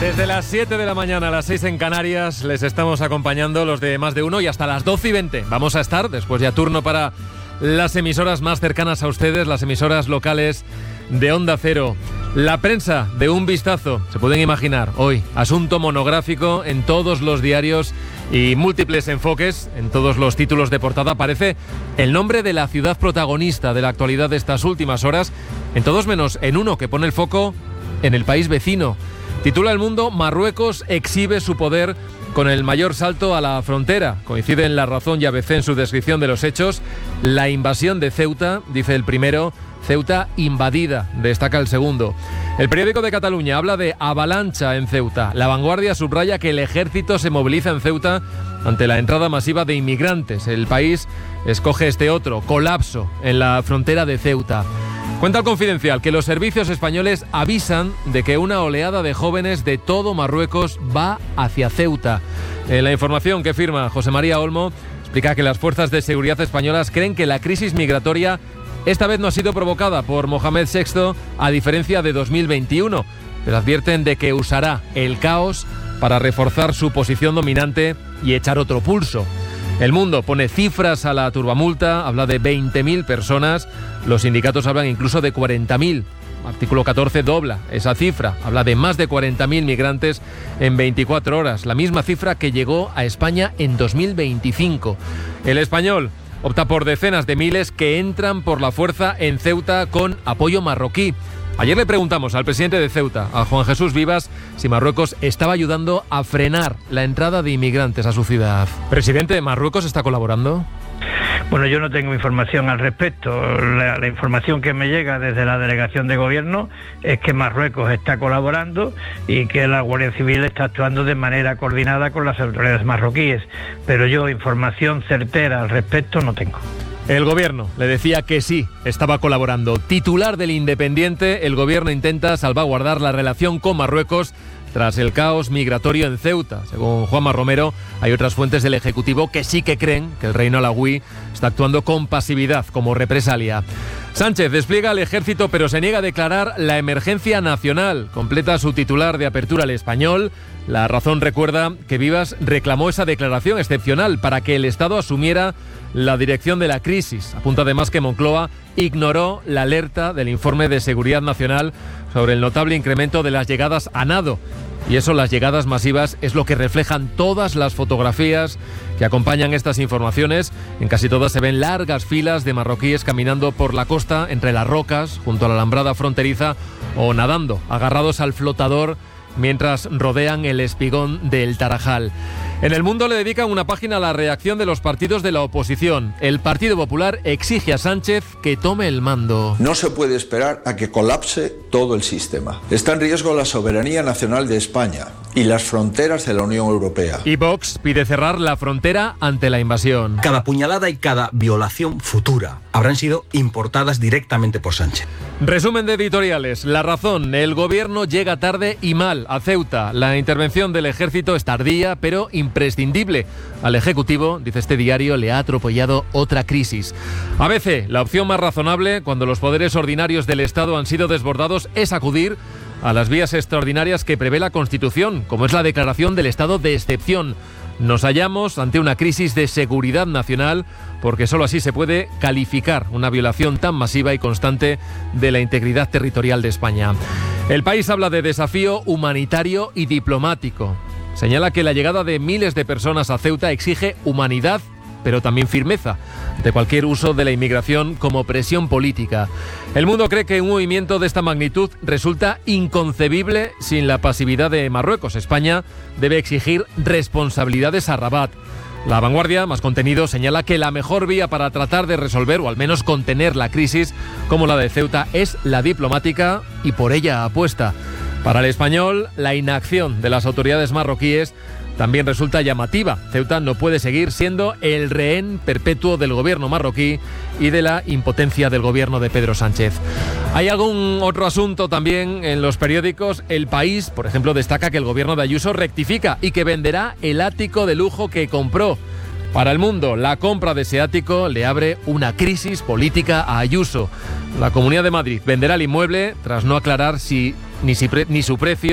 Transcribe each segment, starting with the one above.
Desde las 7 de la mañana a las 6 en Canarias les estamos acompañando los de Más de Uno y hasta las 12:20 vamos a estar, después ya turno para las emisoras más cercanas a ustedes, las emisoras locales de Onda Cero. La prensa de un vistazo, se pueden imaginar, hoy, asunto monográfico en todos los diarios y múltiples enfoques, en todos los títulos de portada aparece el nombre de la ciudad protagonista de la actualidad de estas últimas horas, en todos menos en uno que pone el foco en el país vecino. Titula El Mundo: Marruecos exhibe su poder con el mayor salto a la frontera. Coincide en La Razón y ABC en su descripción de los hechos. La invasión de Ceuta, dice el primero, Ceuta invadida, destaca el segundo. El periódico de Cataluña habla de avalancha en Ceuta. La Vanguardia subraya que el ejército se moviliza en Ceuta ante la entrada masiva de inmigrantes. El País escoge este otro: colapso en la frontera de Ceuta. Cuenta el Confidencial que los servicios españoles avisan de que una oleada de jóvenes de todo Marruecos va hacia Ceuta. En la información que firma José María Olmo explica que las fuerzas de seguridad españolas creen que la crisis migratoria esta vez no ha sido provocada por Mohamed VI, a diferencia de 2021, pero advierten de que usará el caos para reforzar su posición dominante y echar otro pulso. El Mundo pone cifras a la turbamulta, habla de 20.000 personas, los sindicatos hablan incluso de 40.000. Artículo 14 dobla esa cifra, habla de más de 40.000 migrantes en 24 horas, la misma cifra que llegó a España en 2025. El Español opta por decenas de miles que entran por la fuerza en Ceuta con apoyo marroquí. Ayer le preguntamos al presidente de Ceuta, a Juan Jesús Vivas, si Marruecos estaba ayudando a frenar la entrada de inmigrantes a su ciudad. Presidente, ¿Marruecos está colaborando? Bueno, yo no tengo información al respecto. La información que me llega desde la delegación de gobierno es que Marruecos está colaborando y que la Guardia Civil está actuando de manera coordinada con las autoridades marroquíes, pero yo información certera al respecto no tengo. El gobierno le decía que sí, estaba colaborando. Titular del Independiente, el gobierno intenta salvaguardar la relación con Marruecos tras el caos migratorio en Ceuta. Según Juanma Romero, hay otras fuentes del Ejecutivo que sí que creen que el reino alauí está actuando con pasividad como represalia. Sánchez despliega al ejército pero se niega a declarar la emergencia nacional. Completa su titular de apertura al Español. La Razón recuerda que Vivas reclamó esa declaración excepcional para que el Estado asumiera la dirección de la crisis. Apunta además que Moncloa ignoró la alerta del informe de Seguridad Nacional sobre el notable incremento de las llegadas a nado. Y eso, las llegadas masivas, es lo que reflejan todas las fotografías que acompañan estas informaciones. En casi todas se ven largas filas de marroquíes caminando por la costa, entre las rocas, junto a la alambrada fronteriza, o nadando, agarrados al flotador, mientras rodean el espigón del Tarajal. En El Mundo le dedican una página a la reacción de los partidos de la oposición. El Partido Popular exige a Sánchez que tome el mando. No se puede esperar a que colapse todo el sistema. Está en riesgo la soberanía nacional de España y las fronteras de la Unión Europea. Y Vox pide cerrar la frontera ante la invasión. Cada puñalada y cada violación futura habrán sido importadas directamente por Sánchez. Resumen de editoriales. La Razón: el gobierno llega tarde y mal a Ceuta. La intervención del ejército es tardía, pero imprescindible. Al Ejecutivo, dice este diario, le ha atropellado otra crisis. ABC: la opción más razonable cuando los poderes ordinarios del Estado han sido desbordados es acudir a las vías extraordinarias que prevé la Constitución, como es la declaración del estado de excepción. Nos hallamos ante una crisis de seguridad nacional, porque solo así se puede calificar una violación tan masiva y constante de la integridad territorial de España. El País habla de desafío humanitario y diplomático. Señala que la llegada de miles de personas a Ceuta exige humanidad, pero también firmeza, de cualquier uso de la inmigración como presión política. El Mundo cree que un movimiento de esta magnitud resulta inconcebible sin la pasividad de Marruecos. España debe exigir responsabilidades a Rabat. La Vanguardia, más contenido, señala que la mejor vía para tratar de resolver o al menos contener la crisis como la de Ceuta es la diplomática y por ella apuesta. Para el Español, la inacción de las autoridades marroquíes también resulta llamativa. Ceuta no puede seguir siendo el rehén perpetuo del gobierno marroquí y de la impotencia del gobierno de Pedro Sánchez. Hay algún otro asunto también en los periódicos. El País, por ejemplo, destaca que el gobierno de Ayuso rectifica y que venderá el ático de lujo que compró. Para El Mundo, la compra de ese ático le abre una crisis política a Ayuso. La Comunidad de Madrid venderá el inmueble tras no aclarar ni su precio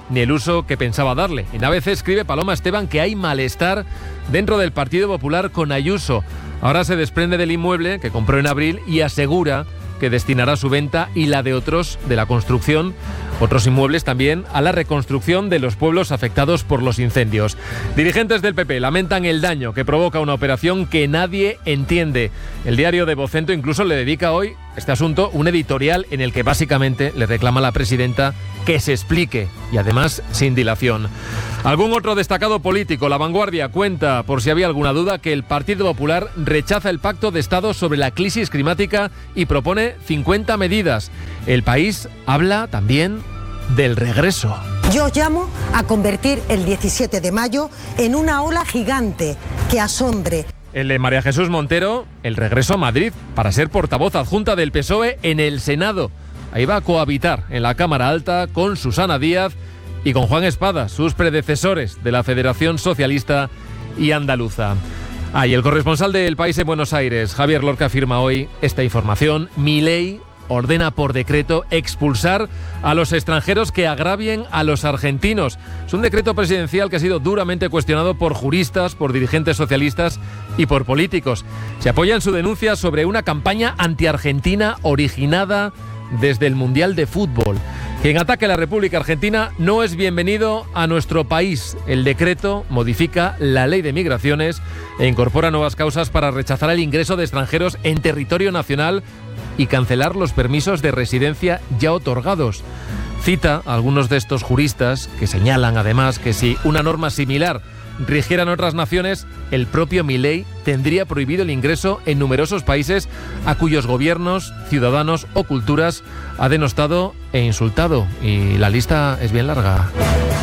ni el uso que pensaba darle. En ABC escribe Paloma Esteban que hay malestar dentro del Partido Popular con Ayuso. Ahora se desprende del inmueble que compró en abril y asegura que destinará su venta y la de otros de la construcción, otros inmuebles también, a la reconstrucción de los pueblos afectados por los incendios. Dirigentes del PP lamentan el daño que provoca una operación que nadie entiende. El diario de Vocento incluso le dedica hoy este asunto un editorial en el que básicamente le reclama a la presidenta que se explique y además sin dilación. Algún otro destacado político, La Vanguardia, cuenta, por si había alguna duda, que el Partido Popular rechaza el Pacto de Estado sobre la crisis climática y propone 50 medidas. El País habla también del regreso. Yo os llamo a convertir el 17 de mayo en una ola gigante que asombre. El de María Jesús Montero, el regreso a Madrid para ser portavoz adjunta del PSOE en el Senado. Ahí va a cohabitar en la Cámara Alta con Susana Díaz y con Juan Espada, sus predecesores de la Federación Socialista y Andaluza. Y el corresponsal del País en Buenos Aires, Javier Lorca, afirma hoy esta información. Milei ordena por decreto expulsar a los extranjeros que agravien a los argentinos. Es un decreto presidencial que ha sido duramente cuestionado por juristas, por dirigentes socialistas y por políticos. Se apoya en su denuncia sobre una campaña anti-argentina originada desde el Mundial de Fútbol. Quien ataque a la República Argentina no es bienvenido a nuestro país. El decreto modifica la ley de migraciones e incorpora nuevas causas para rechazar el ingreso de extranjeros en territorio nacional y cancelar los permisos de residencia ya otorgados. Cita a algunos de estos juristas que señalan además que si una norma similar rigiera en otras naciones, el propio Milei tendría prohibido el ingreso en numerosos países a cuyos gobiernos, ciudadanos o culturas ha denostado e insultado. Y la lista es bien larga.